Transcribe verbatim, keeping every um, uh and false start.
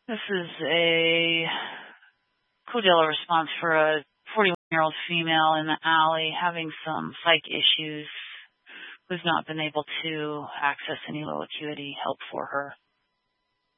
This is a Codilla response for a forty-one-year-old female in the alley having some psych issues who's not been able to access any low acuity help for her.